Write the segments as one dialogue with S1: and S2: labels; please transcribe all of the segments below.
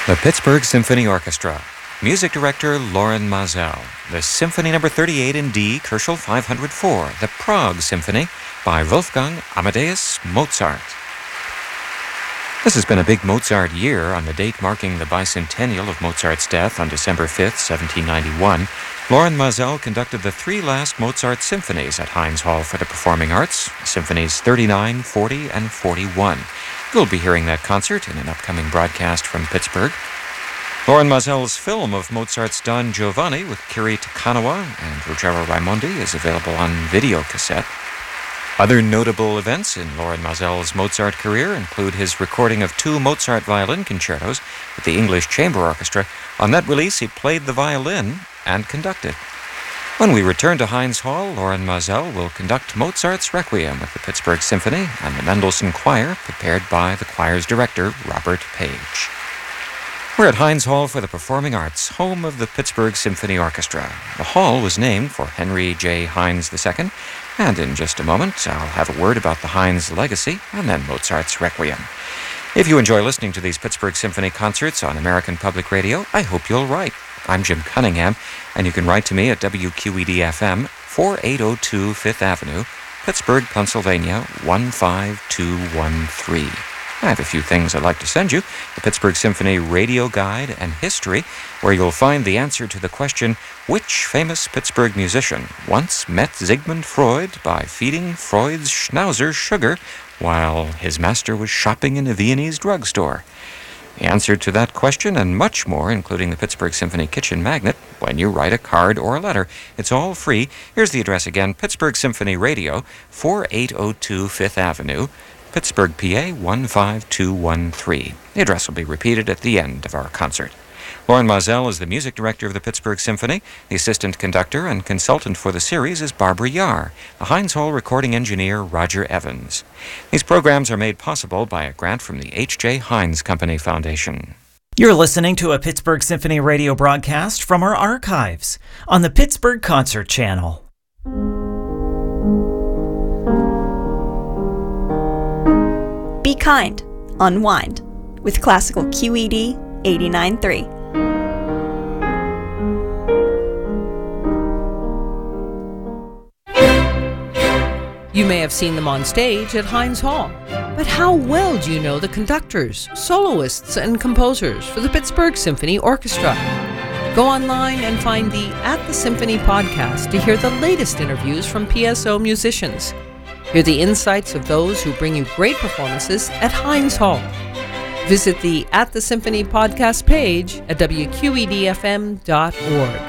S1: The Pittsburgh Symphony Orchestra. Music director Lorin Maazel. The Symphony No. 38 in D, Köchel 504, the Prague Symphony by Wolfgang Amadeus Mozart. This has been a big Mozart year. On the date marking the bicentennial of Mozart's death on December 5th, 1791, Lorin Maazel conducted the three last Mozart symphonies at Heinz Hall for the Performing Arts, Symphonies 39, 40, and 41. You'll be hearing that concert in an upcoming broadcast from Pittsburgh. Lorin Maazel's film of Mozart's Don Giovanni with Kiri Takanawa and Ruggero Raimondi is available on video cassette. Other notable events in Lorin Maazel's Mozart career include his recording of 2 Mozart violin concertos with the English Chamber Orchestra. On that release, he played the violin and conducted. When we return to Heinz Hall, Lorin Maazel will conduct Mozart's Requiem with the Pittsburgh Symphony and the Mendelssohn Choir, prepared by the choir's director, Robert Page. We're at Heinz Hall for the Performing Arts, home of the Pittsburgh Symphony Orchestra. The hall was named for Henry J. Heinz II, and in just a moment, I'll have a word about the Heinz legacy and then Mozart's Requiem. If you enjoy listening to these Pittsburgh Symphony concerts on American Public Radio, I hope you'll write. I'm Jim Cunningham, and you can write to me at WQED-FM, 4802 Fifth Avenue, Pittsburgh, Pennsylvania, 15213. I have a few things I'd like to send you. The Pittsburgh Symphony Radio Guide and History, where you'll find the answer to the question, which famous Pittsburgh musician once met Sigmund Freud by feeding Freud's schnauzer sugar while his master was shopping in a Viennese drugstore? The answer to that question and much more, including the Pittsburgh Symphony Kitchen Magnet, when you write a card or a letter. It's all free. Here's the address again, Pittsburgh Symphony Radio, 4802 Fifth Avenue, Pittsburgh, PA 15213. The address will be repeated at the end of our concert. Lorin Maazel is the music director of the Pittsburgh Symphony. The assistant conductor and consultant for the series is Barbara Yar. The Heinz Hall recording engineer, Roger Evans. These programs are made possible by a grant from the H.J. Heinz Company Foundation.
S2: You're listening to a Pittsburgh Symphony radio broadcast from our archives on the Pittsburgh Concert Channel.
S3: Be kind, unwind with Classical QED 89.3.
S4: You may have seen them on stage at Heinz Hall, but how well do you know the conductors, soloists, and composers for the Pittsburgh Symphony Orchestra? Go online and find the At the Symphony podcast to hear the latest interviews from PSO musicians. Hear the insights of those who bring you great performances at Heinz Hall. Visit the At the Symphony podcast page at WQEDFM.org.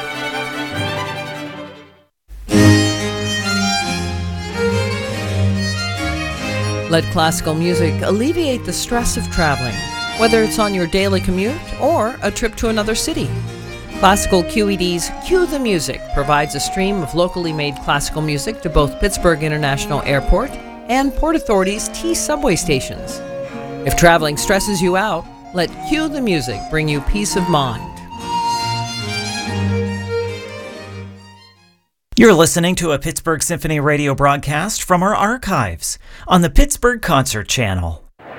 S4: Let classical music alleviate the stress of traveling, whether it's on your daily commute or a trip to another city. Classical QED's Cue the Music provides a stream of locally made classical music to both Pittsburgh International Airport and Port Authority's T subway stations. If traveling stresses you out, let Cue the Music bring you peace of mind.
S2: You're listening to a Pittsburgh Symphony radio broadcast from our archives on the Pittsburgh Concert Channel.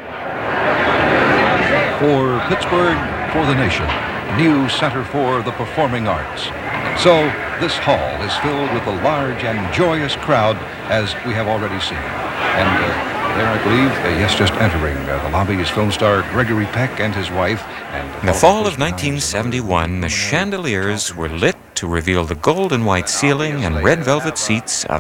S5: For Pittsburgh, for the nation, new center for the performing arts. So this hall is filled with a large and joyous crowd, as we have already seen. And there, I believe, just entering the lobby is film star Gregory Peck and his wife. And
S1: in the fall of 1971, the chandeliers were lit to reveal the gold and white ceiling and red velvet seats of